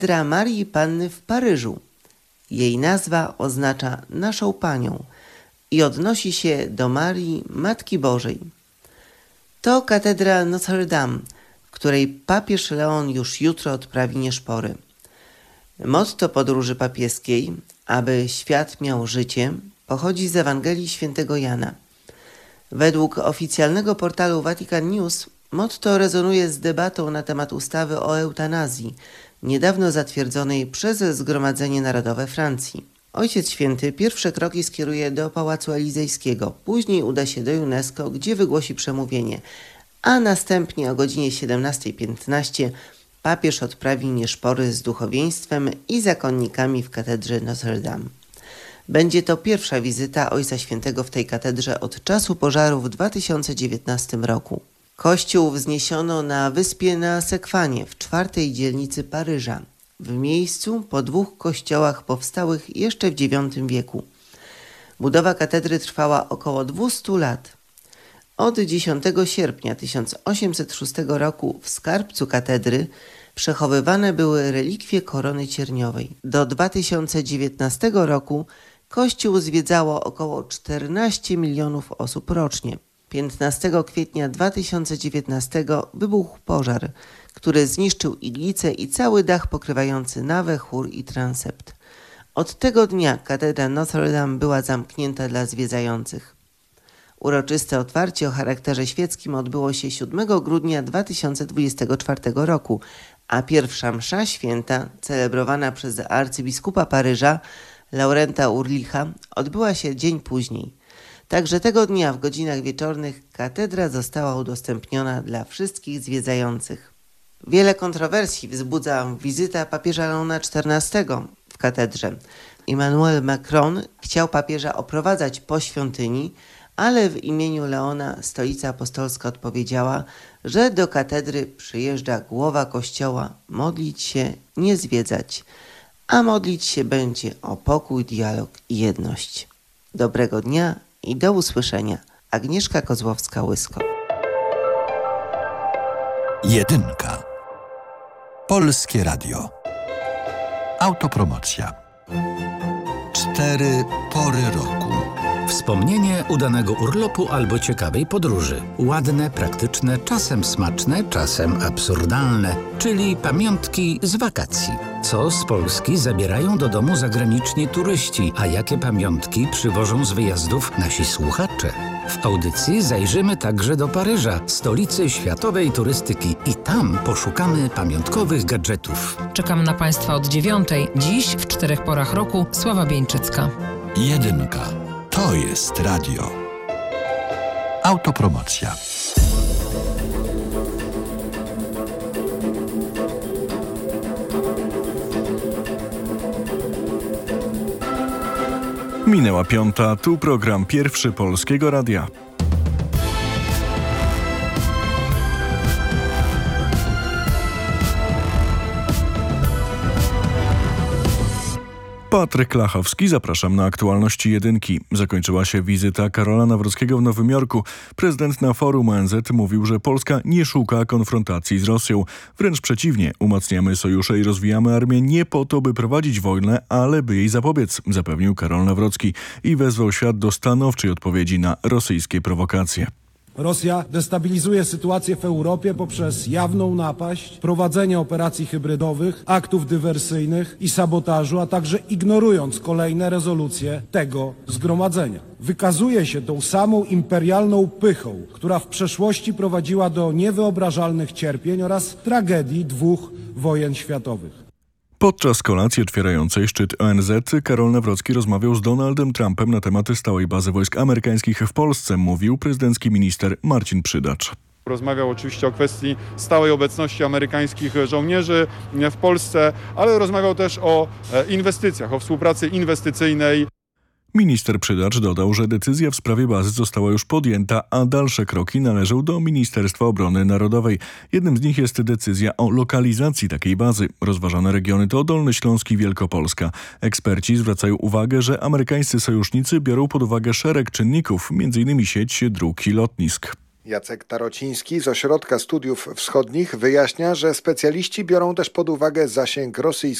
Katedra Marii Panny w Paryżu. Jej nazwa oznacza naszą Panią i odnosi się do Marii, Matki Bożej. To katedra Notre Dame, w której papież Leon już jutro odprawi nieszpory. Motto podróży papieskiej, aby świat miał życie, pochodzi z Ewangelii Świętego Jana. Według oficjalnego portalu Vatican News motto rezonuje z debatą na temat ustawy o eutanazji, niedawno zatwierdzonej przez Zgromadzenie Narodowe Francji. Ojciec Święty pierwsze kroki skieruje do Pałacu Elizejskiego, później uda się do UNESCO, gdzie wygłosi przemówienie, a następnie o godzinie 17:15 papież odprawi nieszpory z duchowieństwem i zakonnikami w katedrze Notre Dame. Będzie to pierwsza wizyta Ojca Świętego w tej katedrze od czasu pożaru w 2019 roku. Kościół wzniesiono na wyspie na Sekwanie w 4. dzielnicy Paryża, w miejscu po 2 kościołach powstałych jeszcze w IX wieku. Budowa katedry trwała około 200 lat. Od 10 sierpnia 1806 roku w skarbcu katedry przechowywane były relikwie korony cierniowej. Do 2019 roku kościół zwiedzało około 14 milionów osób rocznie. 15 kwietnia 2019 wybuchł pożar, który zniszczył iglicę i cały dach pokrywający nawę, chór i transept. Od tego dnia katedra Notre Dame była zamknięta dla zwiedzających. Uroczyste otwarcie o charakterze świeckim odbyło się 7 grudnia 2024 roku, a pierwsza msza święta, celebrowana przez arcybiskupa Paryża, Laurenta Urlicha, odbyła się dzień później. Także tego dnia w godzinach wieczornych katedra została udostępniona dla wszystkich zwiedzających. Wiele kontrowersji wzbudza wizyta papieża Leona XIV w katedrze. Emmanuel Macron chciał papieża oprowadzać po świątyni, ale w imieniu Leona Stolica Apostolska odpowiedziała, że do katedry przyjeżdża głowa kościoła modlić się, nie zwiedzać, a modlić się będzie o pokój, dialog i jedność. Dobrego dnia i do usłyszenia. Agnieszka Kozłowska-Łysko. Jedynka. Polskie Radio. Autopromocja. 4 pory roku. Wspomnienie udanego urlopu albo ciekawej podróży. Ładne, praktyczne, czasem smaczne, czasem absurdalne, czyli pamiątki z wakacji. Co z Polski zabierają do domu zagraniczni turyści, a jakie pamiątki przywożą z wyjazdów nasi słuchacze? W audycji zajrzymy także do Paryża, stolicy światowej turystyki, i tam poszukamy pamiątkowych gadżetów. Czekam na Państwa od 9:00. Dziś w 4 porach roku Sława Bieńczycka. Jedynka. To jest radio. Autopromocja. Minęła 5:00, tu program Pierwszy Polskiego Radia. Patryk Lachowski, zapraszam na aktualności jedynki. Zakończyła się wizyta Karola Nawrockiego w Nowym Jorku. Prezydent na forum ONZ mówił, że Polska nie szuka konfrontacji z Rosją. Wręcz przeciwnie, umacniamy sojusze i rozwijamy armię nie po to, by prowadzić wojnę, ale by jej zapobiec, zapewnił Karol Nawrocki i wezwał świat do stanowczej odpowiedzi na rosyjskie prowokacje. Rosja destabilizuje sytuację w Europie poprzez jawną napaść, prowadzenie operacji hybrydowych, aktów dywersyjnych i sabotażu, a także ignorując kolejne rezolucje tego zgromadzenia. Wykazuje się tą samą imperialną pychą, która w przeszłości prowadziła do niewyobrażalnych cierpień oraz tragedii 2 wojen światowych. Podczas kolacji otwierającej szczyt ONZ Karol Nawrocki rozmawiał z Donaldem Trumpem na temat stałej bazy wojsk amerykańskich w Polsce, mówił prezydencki minister Marcin Przydacz. Rozmawiał oczywiście o kwestii stałej obecności amerykańskich żołnierzy w Polsce, ale rozmawiał też o inwestycjach, o współpracy inwestycyjnej. Minister Przydacz dodał, że decyzja w sprawie bazy została już podjęta, a dalsze kroki należą do Ministerstwa Obrony Narodowej. Jednym z nich jest decyzja o lokalizacji takiej bazy. Rozważane regiony to Dolny Śląsk i Wielkopolska. Eksperci zwracają uwagę, że amerykańscy sojusznicy biorą pod uwagę szereg czynników, m.in. sieć dróg i lotnisk. Jacek Tarociński z Ośrodka Studiów Wschodnich wyjaśnia, że specjaliści biorą też pod uwagę zasięg rosyjskiego